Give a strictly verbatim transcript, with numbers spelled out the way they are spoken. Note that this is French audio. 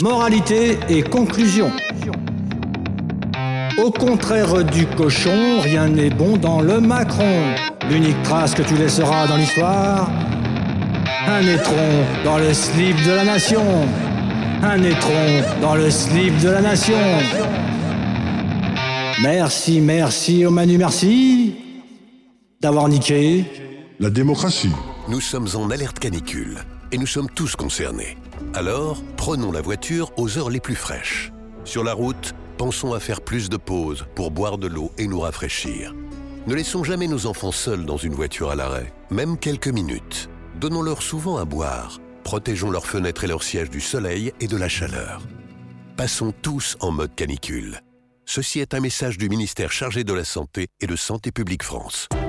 Moralité et conclusion. Au contraire du cochon, rien n'est bon dans le Macron. L'unique trace que tu laisseras dans l'histoire, un étron dans le slip de la nation. Un étron dans le slip de la nation. Merci, merci au Manu, merci d'avoir niqué la démocratie. Nous sommes en alerte canicule et nous sommes tous concernés. Alors, prenons la voiture aux heures les plus fraîches. Sur la route, pensons à faire plus de pauses pour boire de l'eau et nous rafraîchir. Ne laissons jamais nos enfants seuls dans une voiture à l'arrêt, même quelques minutes. Donnons-leur souvent à boire. Protégeons leurs fenêtres et leurs sièges du soleil et de la chaleur. Passons tous en mode canicule. Ceci est un message du ministère chargé de la Santé et de Santé publique France.